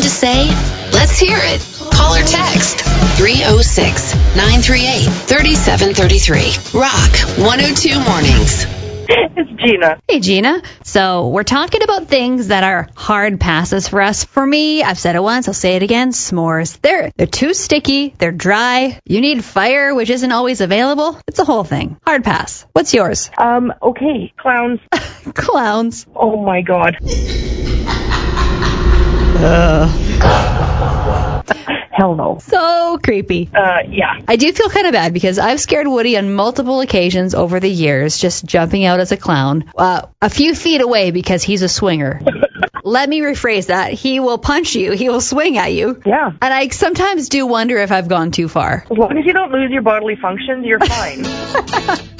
to say? Let's hear it. Call or text 306-938-3733. Rock 102 Mornings. It's Gina. Hey, Gina. So we're talking about things that are hard passes for us. For me, I've said it once, I'll say it again, s'mores. They're too sticky, they're dry, you need fire, which isn't always available. It's a whole thing. Hard pass. What's yours? Okay, clowns. Clowns. Oh my God. Hell no. So creepy. Yeah. I do feel kind of bad because I've scared Woody on multiple occasions over the years, just jumping out as a clown, a few feet away because he's a swinger. Let me rephrase that. He will punch you. He will swing at you. Yeah. And I sometimes do wonder if I've gone too far. As long as you don't lose your bodily functions, you're fine.